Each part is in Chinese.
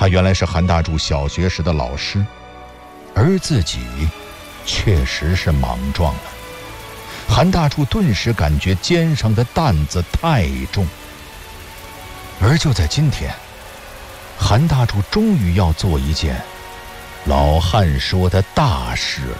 他原来是韩大柱小学时的老师，而自己确实是莽撞了。韩大柱顿时感觉肩上的担子太重。而就在今天，韩大柱终于要做一件老汉说的大事了。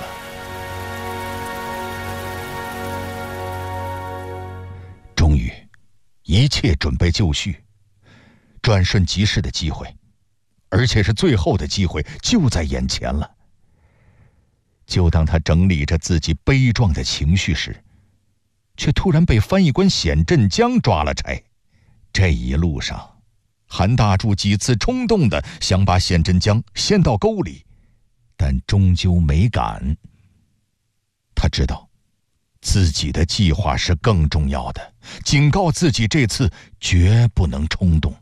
终于，一切准备就绪，转瞬即逝的机会，而且是最后的机会，就在眼前了。就当他整理着自己悲壮的情绪时，却突然被翻译官显振江抓了差。这一路上，韩大柱几次冲动地想把显振江掀到沟里，但终究没敢。他知道自己的计划是更重要的，警告自己这次绝不能冲动。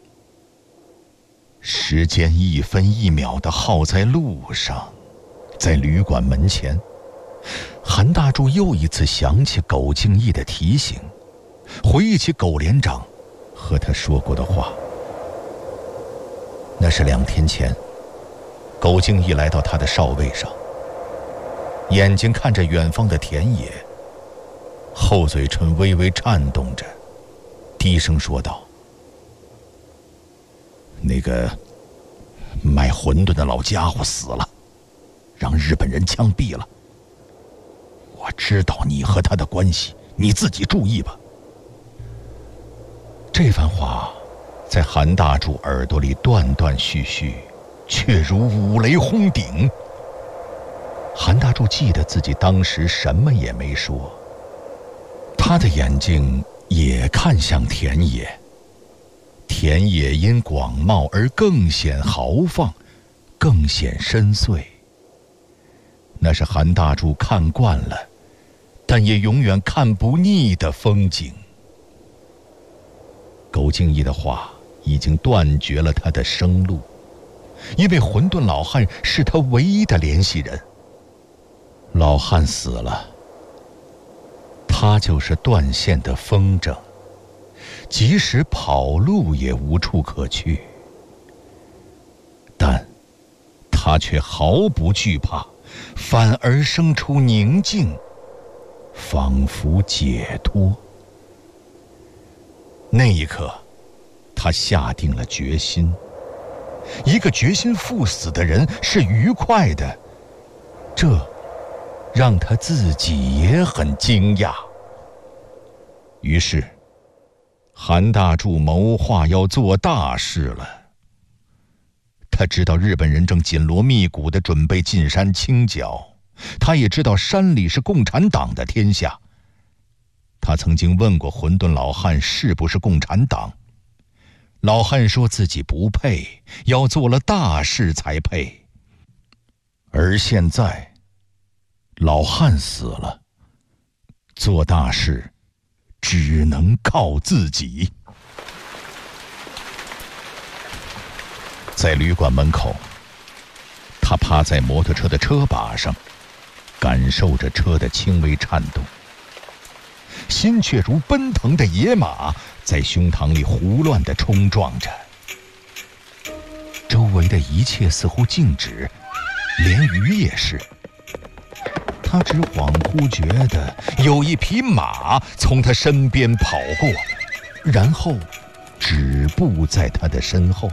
时间一分一秒地耗在路上，在旅馆门前，韩大柱又一次想起苟敬义的提醒，回忆起苟连长和他说过的话。那是2天前，苟敬义来到他的哨位上，眼睛看着远方的田野，后嘴唇微微颤动着，低声说道：“那个卖馄饨的老家伙死了，让日本人枪毙了。我知道你和他的关系，你自己注意吧。”这番话在韩大柱耳朵里断断续续，却如五雷轰顶。韩大柱记得自己当时什么也没说，他的眼睛也看向田野，田野因广袤而更显豪放，更显深邃。那是韩大柱看惯了，但也永远看不腻的风景。苟敬义的话已经断绝了他的生路，因为混沌老汉是他唯一的联系人。老汉死了，他就是断线的风筝，即使跑路也无处可去。但他却毫不惧怕，反而生出宁静，仿佛解脱。那一刻，他下定了决心。一个决心赴死的人是愉快的，这让他自己也很惊讶。于是，韩大柱谋划要做大事了。他知道日本人正紧锣密鼓地准备进山清剿，他也知道山里是共产党的天下。他曾经问过混沌老汉是不是共产党，老汉说自己不配，要做了大事才配。而现在，老汉死了，做大事只能靠自己。在旅馆门口，他趴在摩托车的车把上，感受着车的轻微颤动，心却如奔腾的野马，在胸膛里胡乱地冲撞着。周围的一切似乎静止，连鱼也是。他只恍惚觉得有一匹马从他身边跑过，然后止步在他的身后。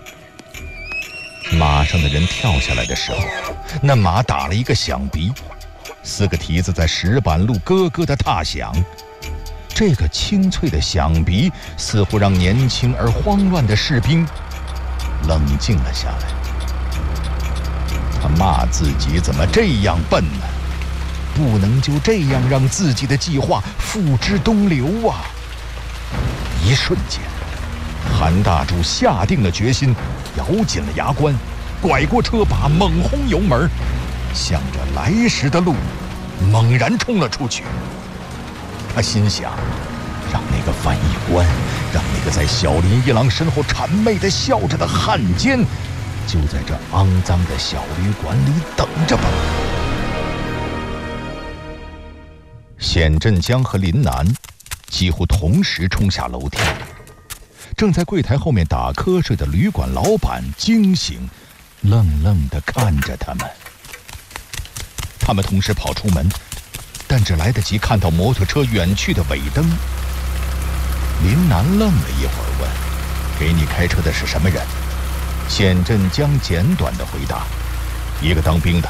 马上的人跳下来的时候，那马打了一个响鼻，4个蹄子在石板路咯咯地踏响。这个清脆的响鼻似乎让年轻而慌乱的士兵冷静了下来。他骂自己怎么这样笨呢？不能就这样让自己的计划付之东流啊！一瞬间，韩大柱下定了决心，咬紧了牙关，拐过车把，猛轰油门，向着来时的路猛然冲了出去。他心想，让那个翻译官，让那个在小林一郎身后谄媚地笑着的汉奸，就在这肮脏的小旅馆里等着吧。显振江和林南几乎同时冲下楼梯， 正在柜台后面打瞌睡的旅馆老板惊醒，愣愣地看着他们。他们同时跑出门，但只来得及看到摩托车远去的尾灯。林南愣了一会儿，问：“给你开车的是什么人？”显振江简短地回答：“一个当兵的。”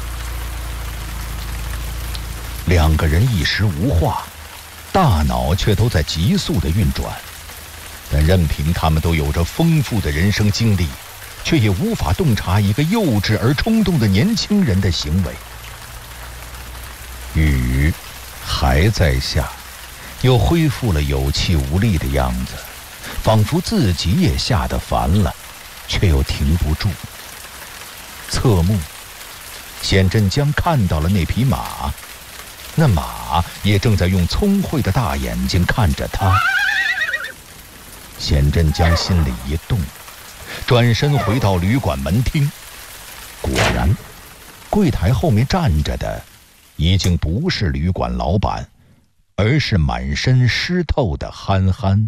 两个人一时无话，大脑却都在急速地运转。但任凭他们都有着丰富的人生经历，却也无法洞察一个幼稚而冲动的年轻人的行为。雨还在下，又恢复了有气无力的样子，仿佛自己也吓得烦了，却又停不住。侧目，显振江看到了那匹马，那马也正在用聪慧的大眼睛看着他。显振江心里一动，转身回到旅馆门厅。果然，柜台后面站着的已经不是旅馆老板，而是满身湿透的憨憨。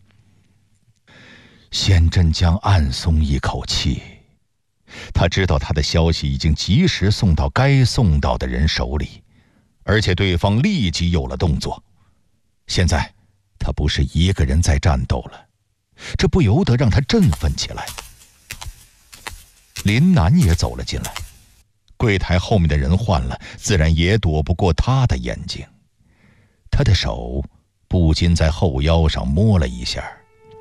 显振江暗松一口气，他知道他的消息已经及时送到该送到的人手里，而且对方立即有了动作。现在他不是一个人在战斗了，这不由得让他振奋起来。林南也走了进来，柜台后面的人换了，自然也躲不过他的眼睛。他的手不禁在后腰上摸了一下。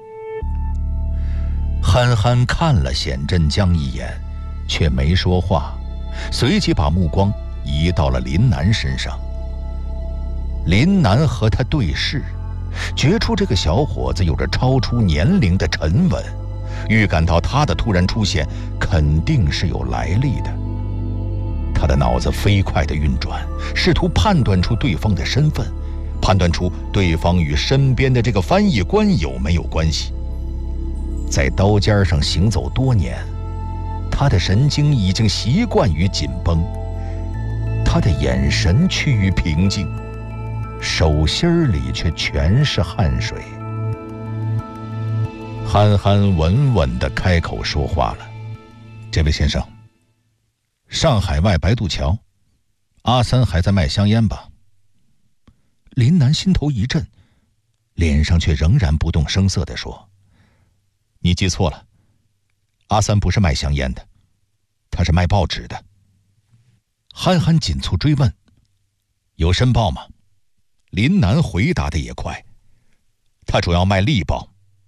憨憨看了显振江一眼，却没说话，随即把目光移到了林南身上。林南和他对视，觉出这个小伙子有着超出年龄的沉稳，预感到他的突然出现肯定是有来历的。他的脑子飞快地运转，试图判断出对方的身份，判断出对方与身边的这个翻译官有没有关系。在刀尖上行走多年，他的神经已经习惯于紧绷，他的眼神趋于平静，手心里却全是汗水。憨憨稳稳地开口说话了：“这位先生，上海外白渡桥，阿三还在卖香烟吧？”林南心头一震，脸上却仍然不动声色地说：“你记错了，阿三不是卖香烟的，他是卖报纸的。”憨憨紧促追问：“有申报吗？”林南回答的也快：“他主要卖力报。”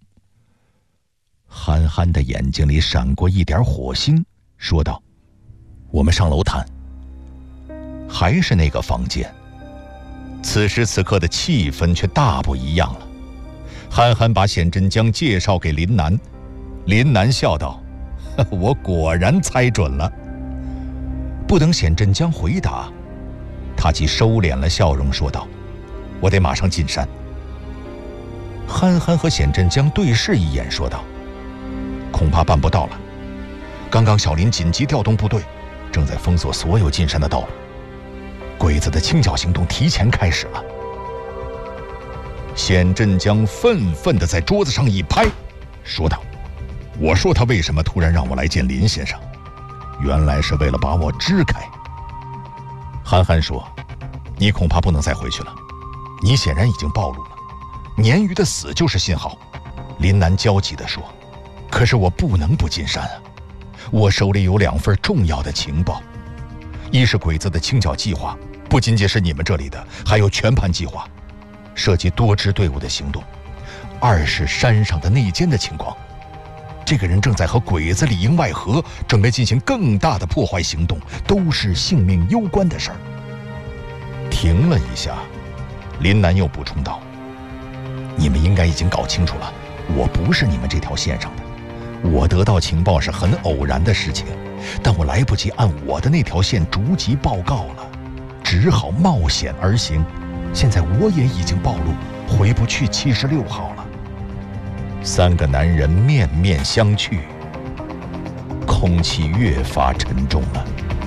憨憨的眼睛里闪过一点火星，说道：“我们上楼谈。”还是那个房间，此时此刻的气氛却大不一样了。憨憨把显振江介绍给林南，林南笑道：“我果然猜准了。”不等显振江回答，他即收敛了笑容，说道：“我得马上进山。”憨憨和显振江对视一眼，说道：“恐怕办不到了。刚刚小林紧急调动部队，正在封锁所有进山的道路，鬼子的清剿行动提前开始了。”显振江愤愤地在桌子上一拍，说道：“我说他为什么突然让我来见林先生，原来是为了把我支开。”憨憨说：“你恐怕不能再回去了，你显然已经暴露了，鲶鱼的死就是信号。”林南焦急地说：“可是我不能不进山啊，我手里有2份重要的情报，一是鬼子的清剿计划，不仅仅是你们这里的，还有全盘计划，涉及多支队伍的行动；二是山上的内奸的情况，这个人正在和鬼子里应外合，准备进行更大的破坏行动，都是性命攸关的事儿。”停了一下，林南又补充道：“你们应该已经搞清楚了，我不是你们这条线上的。我得到情报是很偶然的事情，但我来不及按我的那条线逐级报告了，只好冒险而行。现在我也已经暴露，回不去76号了。”3个男人面面相觑，空气越发沉重了。